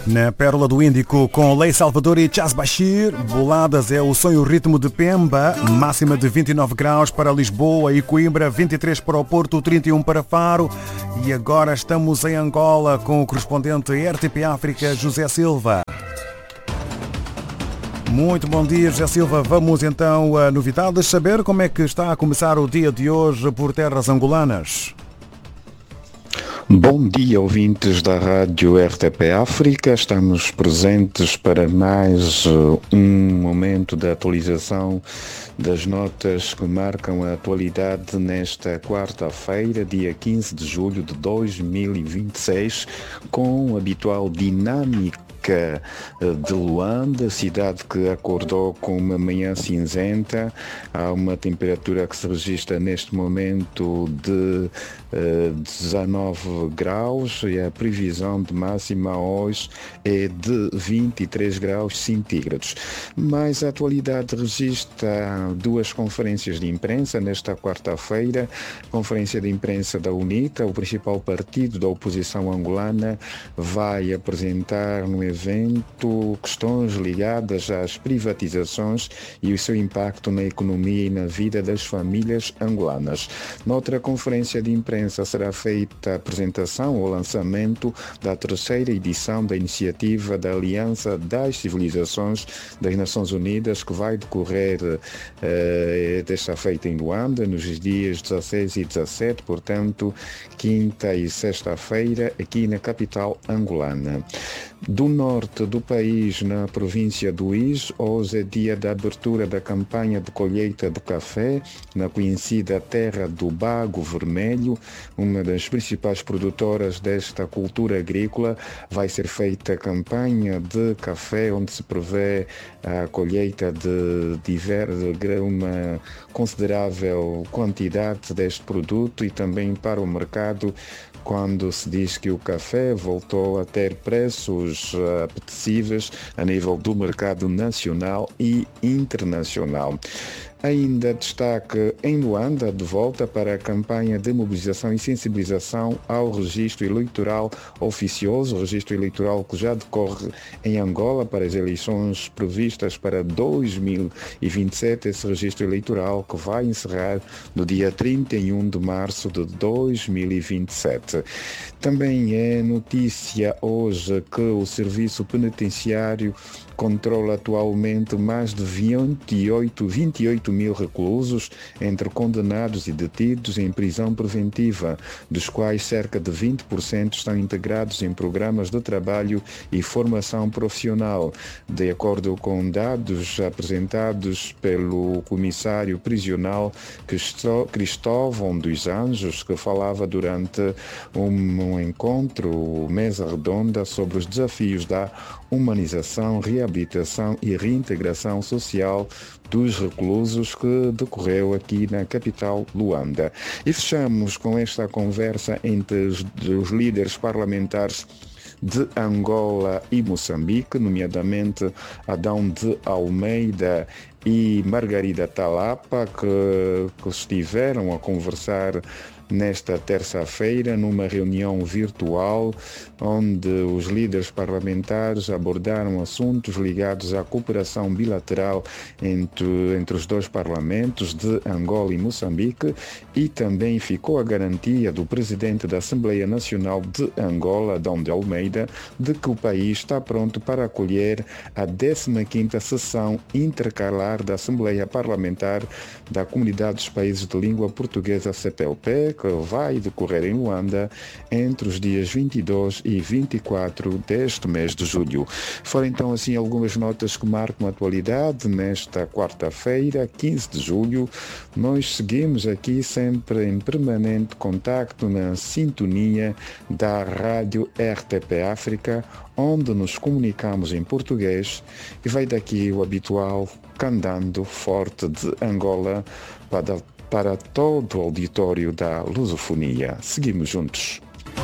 Na Pérola do Índico, com Lei Salvador e Chas Bashir, Boladas é o sonho ritmo de Pemba, máxima de 29 graus para Lisboa e Coimbra, 23 para o Porto, 31 para Faro. E agora estamos em Angola com o correspondente RTP África, José Silva. Muito bom dia, José Silva. Vamos então a novidades, saber como é que está a começar o dia de hoje por terras angolanas. Bom dia, ouvintes da Rádio RTP África. Estamos presentes para mais um momento de atualização das notas que marcam a atualidade nesta quarta-feira, dia 15 de julho de 2026, com a habitual dinâmica de Luanda, cidade que acordou com uma manhã cinzenta. Há uma temperatura que se registra neste momento de 19 graus e a previsão de máxima hoje é de 23 graus centígrados. Mas a atualidade registra duas conferências de imprensa nesta quarta-feira. Conferência de imprensa da UNITA, o principal partido da oposição angolana, vai apresentar no evento questões ligadas às privatizações e o seu impacto na economia e na vida das famílias angolanas. Noutra conferência de imprensa será feita a apresentação ou lançamento da terceira edição da iniciativa da Aliança das Civilizações das Nações Unidas, que vai decorrer desta feita em Luanda, nos dias 16 e 17, portanto, quinta e sexta-feira, aqui na capital angolana. Do norte do país, na província do Is, hoje é dia da abertura da campanha de colheita do café, na conhecida terra do Bago Vermelho, uma das principais produtoras desta cultura agrícola. Vai ser feita a campanha de café, onde se prevê a colheita de uma considerável quantidade deste produto e também para o mercado, quando se diz que o café voltou a ter preços apetecíveis a nível do mercado nacional e internacional. Ainda destaque em Luanda, de volta para a campanha de mobilização e sensibilização ao registro eleitoral oficioso, registro eleitoral que já decorre em Angola para as eleições previstas para 2027, esse registro eleitoral que vai encerrar no dia 31 de março de 2027. Também é notícia hoje que o Serviço Penitenciário controla atualmente mais de 28 mil reclusos, entre condenados e detidos em prisão preventiva, dos quais cerca de 20% estão integrados em programas de trabalho e formação profissional. De acordo com dados apresentados pelo comissário prisional Cristóvão dos Anjos, que falava durante um encontro, mesa redonda, sobre os desafios da humanização, reabilitação e reintegração social dos reclusos, que decorreu aqui na capital Luanda. E fechamos com esta conversa entre os líderes parlamentares de Angola e Moçambique, nomeadamente Adão de Almeida e Margarida Talapa, que estiveram a conversar nesta terça-feira, numa reunião virtual, onde os líderes parlamentares abordaram assuntos ligados à cooperação bilateral entre os dois parlamentos de Angola e Moçambique, e também ficou a garantia do presidente da Assembleia Nacional de Angola, Adão de Almeida, de que o país está pronto para acolher a 15ª sessão intercalar da Assembleia Parlamentar da Comunidade dos Países de Língua Portuguesa, CPLP, que vai decorrer em Luanda entre os dias 22 e 24 deste mês de julho. Foram então assim algumas notas que marcam a atualidade nesta quarta-feira, 15 de julho. Nós seguimos aqui sempre em permanente contacto, na sintonia da Rádio RTP África, onde nos comunicamos em português, e vai daqui o habitual Candando Forte de Angola para todo o auditório da lusofonia. Seguimos juntos.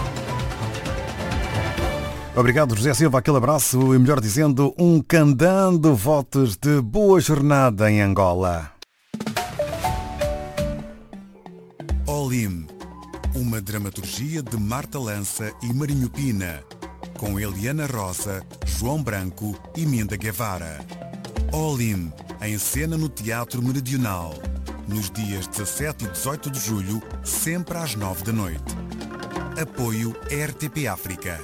Obrigado, José Silva. Aquele abraço e, melhor dizendo, um candando votos de boa jornada em Angola. Olim, uma dramaturgia de Marta Lança e Marinho Pina. com Eliana Rosa, João Branco e Minda Guevara. All In, em cena no Teatro Meridional, nos dias 17 e 18 de julho, sempre às 9 da noite. Apoio RTP África.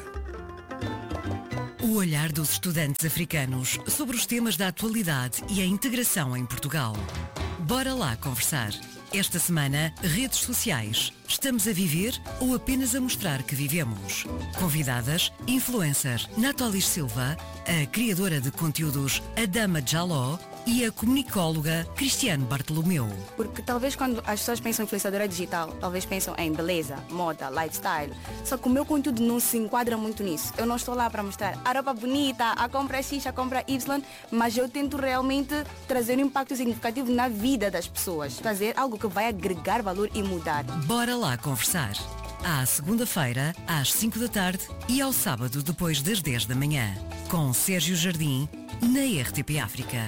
O olhar dos estudantes africanos sobre os temas da atualidade e a integração em Portugal. Bora lá conversar. Esta semana, redes sociais. Estamos a viver ou apenas a mostrar que vivemos? Convidadas, influencer Nathalie Silva, a criadora de conteúdos Adama Jaló e a comunicóloga Cristiane Bartolomeu. Porque talvez quando as pessoas pensam em influenciadora digital, talvez pensam em beleza, moda, lifestyle. Só que o meu conteúdo não se enquadra muito nisso. Eu não estou lá para mostrar a roupa bonita, a compra X, a compra Y, mas eu tento realmente trazer um impacto significativo na vida das pessoas. Fazer algo que vai agregar valor e mudar. Bora lá conversar. À segunda-feira, às 5 da tarde e ao sábado depois das 10 da manhã. Com Sérgio Jardim, na RTP África.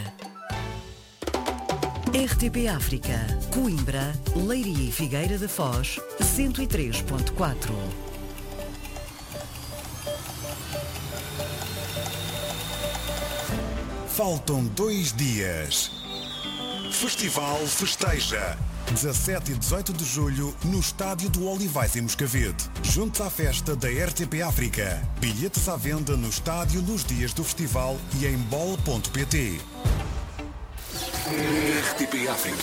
RTP África, Coimbra, Leiria e Figueira da Foz, 103.4. Faltam 2 dias. Festival festeja. 17 e 18 de julho, no Estádio do Olivais em Moscavide. Juntos à festa da RTP África. Bilhetes à venda no estádio nos dias do festival e em bola.pt. RTP África.